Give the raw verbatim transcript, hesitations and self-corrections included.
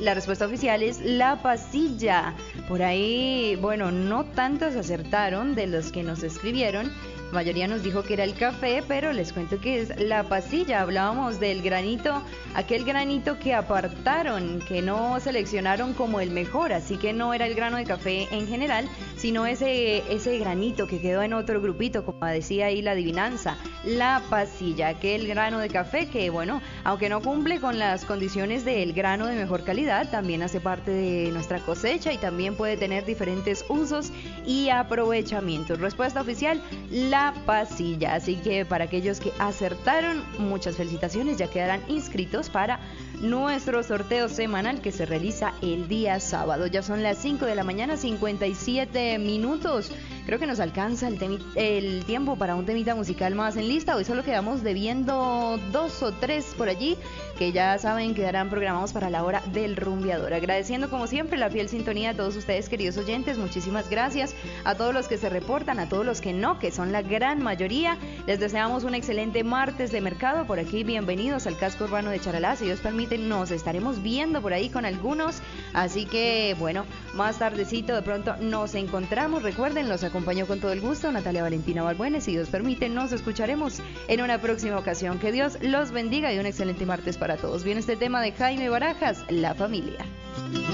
La respuesta oficial es la pasilla. Por ahí, bueno, no tantos acertaron de los que nos escribieron. La mayoría nos dijo que era el café, pero les cuento que es la pasilla. Hablábamos del granito, aquel granito que apartaron, que no seleccionaron como el mejor, así que no era el grano de café en general, sino ese, ese granito que quedó en otro grupito, como decía ahí la adivinanza, la pasilla, aquel grano de café que, bueno, aunque no cumple con las condiciones del grano de mejor calidad, también hace parte de nuestra cosecha y también puede tener diferentes usos y aprovechamientos. Respuesta oficial, la pasilla. Así que para aquellos que acertaron, muchas felicitaciones, ya quedarán inscritos para nuestro sorteo semanal que se realiza el día sábado. Ya son las cinco de la mañana, cincuenta y siete minutos. Creo que nos alcanza el, temi- el tiempo para un temita musical más en lista. Hoy solo quedamos debiendo dos o tres por allí, que ya saben quedarán programados para la hora del rumbeador. Agradeciendo como siempre la fiel sintonía a todos ustedes, queridos oyentes. Muchísimas gracias a todos los que se reportan, a todos los que no, que son la gran mayoría. Les deseamos un excelente martes de mercado. Por aquí, bienvenidos al casco urbano de Charalá. Si Dios permite, nos estaremos viendo por ahí con algunos. Así que, bueno, más tardecito de pronto nos encontramos. Recuerden, los acompañó con todo el gusto Natalia Valentina Balbuena. Si Dios permite, nos escucharemos en una próxima ocasión. Que Dios los bendiga y un excelente martes para todos. Viene este tema de Jaime Barajas, La Familia.